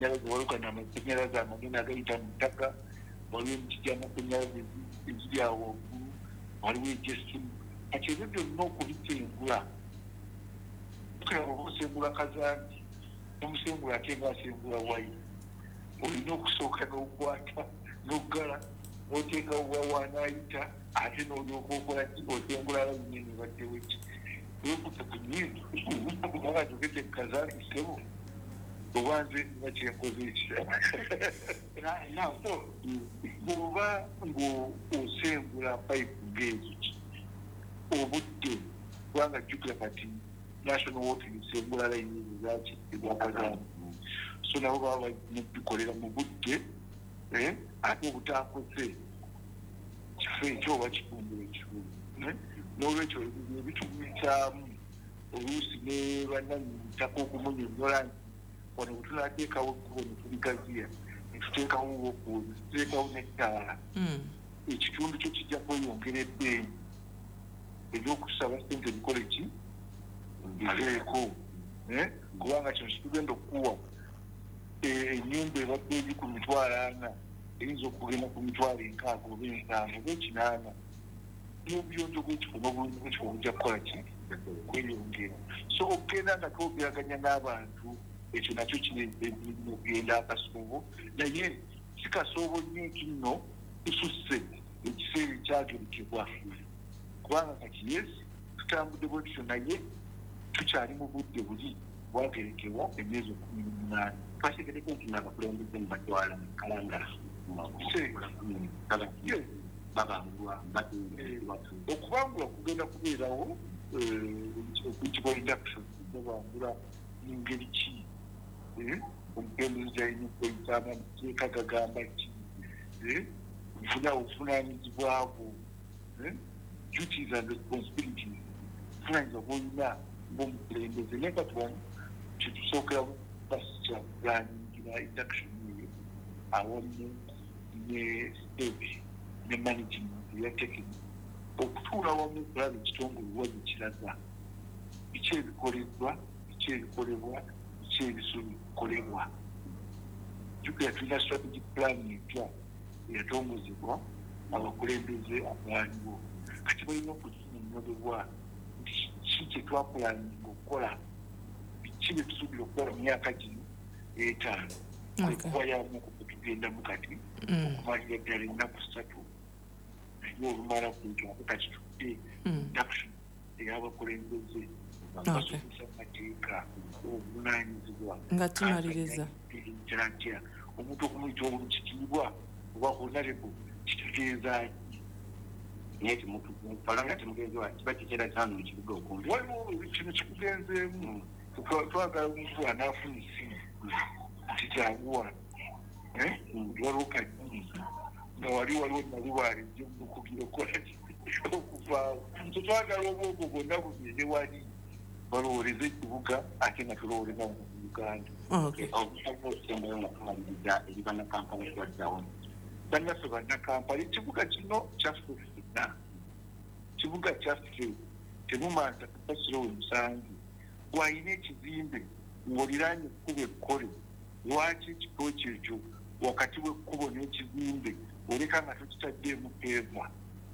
waluka n'amashanyarazi amanene agayita mu ttaka, waliwo emiti gy'amashanyarazi eziri awo waggulu, waliwo egy'essimu. Kati ebyo byonna okubitengula oba osengula kazambi n'omusengula ate ng'asengula wayi, olina okusooka n'okwata n'oggala n'oteekawo wawaanaayita ate n'olyoka okola osengula layini eno baddewo ki yokuta ku nyindo kubanga jogedde kazambi sebo oba nze nga kyenkoze ekirala. So bw'oba ng'osengula payipu ng'ezo obudde kubanga jjukira kati national water isengula layini ezaki ezakazambi, so nabo baba mubikolera mu budde ate obutakoze kifo ekyo oba kitundu ekikulu. N'olwekyo ebitumiikyamu oluusi ne bannannyini okumunyonnyola nti wano bwe tunateekawo ekkubo ne tuligaziya ne tuteekawo wokuuzi ne tuteekawo n'ettaala, ekitundu kyo kijja kweyongera ebbeeyi ebyokusaba ssente bikole ki biveeko, kubanga kino kitugenda okukuwa ennyumba ebadde eri ku 40,000 eyinza okugenda ku 60,000 oba 5 oba 8. N'obuyonjo bw'ekifo n'obulungi bw'ekifo bujja kukola ki kweyongera. So okugenda nga twogeraganya n'abantu ekyo nakyo kinogenda akasoobo, naye si kasoobo nnyingi nno tususse ekiseera ekyagerekebwa kubanga kati yesi tutambudde bwe tutyo naye tukyali mu budde buli bwagerekebwa emyezi 18. Twasigadeko nti n'abakulembeze mu batwala mu kalangala babangulwa okubangula kugenda kubeerawo okuyitibwa induction. Babangula ngeri ki omugenzi alina okweyitamu amateeka gagamba ki obuvunaanyizibwa bwo duties and responsibilities obuvunaanyizibwa bwolina ng'omukulembeze. naye katubamu kyetusookeramu basitya kulangira induction eyo awamu ne stage ne management eyatekeni okutuula wamu okulaba ekitongole wa gekiraga, biki ebikoleddwa, biki ebikolebwa, biki ebikolebwa. Jjukira tulina strategic plan empya eyatongozebwa abakulembeze abaaliwo, kati balina okukinyonyolebwa nti kiki kye twapulaninga okukola, biki bye tusuubira okukola mu myaka gino 5 okuwayamu okutugenda kati okumalira ddala ennaku 3 naye olumala kwekyo ate kati tudde induction ey'abakulembeze basomesa amateeka obuvunaanyizibwa nga tumaliriza ntya omuntu okumuyita obulukitiibwa oba honorable kitegeeza naye timupalanga timugenzewa kiba kiseera kyano mu kibuga okumbi waliwo kino kikugenzeemu twagala omuntu anaafuna essimu nti kyanguwa waliwo kanyini nga waliwo nalubaale jyomukugira okola okuvaawo tetwagala obwongo bwonna bugende wali balowooleza ekibuga ate nga tulowooleza mu Uganda. obusembayo nga tumaliriza eri bannakampala ekibaddawo bannaffe bannakampala ekibuga kino kyaffe ffenna, kibuga kyaffe temumanza kupasirowe musangi bw'alina ekizimbe ng'oliraanye ekkubo ekkole, lwaki ekifo kyekyo wakati w'ekkubo n'ekizimbe oleka nga tokitaddeemu peeva?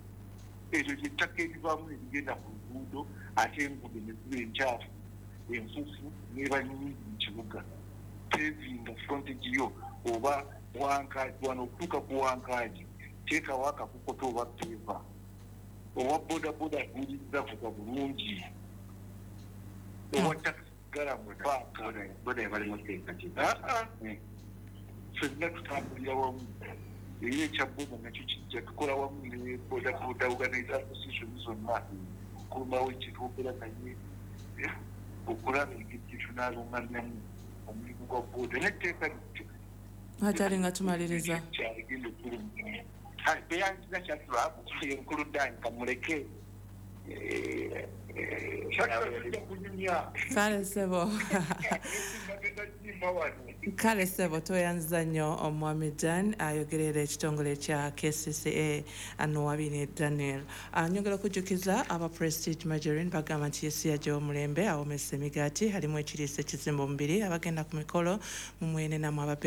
Eryo ly'ettaka erivaamu erigenda ku luguudo ate enguudo ne ziba enkyafu, enfufu n'eba nnyingi mu kibuga. Peevinga frontage yo oba wankaagi wano okutuuka ku wankaagi teekawo akakukoto oba peeva, oba bodaboda aguliza vuga bulungi, oba takisi galamu paaka boda yabalimu teeka ffenna tutambulira wamu. Era ekyabbomu nakyo kijja tukola wamu ne bodaboda organize association zonna okulumawo ekituukera naye okulaba engeri tunaalungannamu omulimu gwa booda n'etteeka lityo atali nga tumaliriza kyagenda beyankiza kyatulaku enkulu ddanyi kamuleke Kale ssebo. Kale ssebo toyanziza nnyo omwami Dan ayogerera ekitongole kya KCCA Anuwabini Daniel. Nyongera okujjukiza aba Prestige Margarine bagamba nti Yesu yaggyawo omulembe awomesa emigaati halimu ekiriisa ekizimba omubiri abagenda ku mikolo mu mwene namwe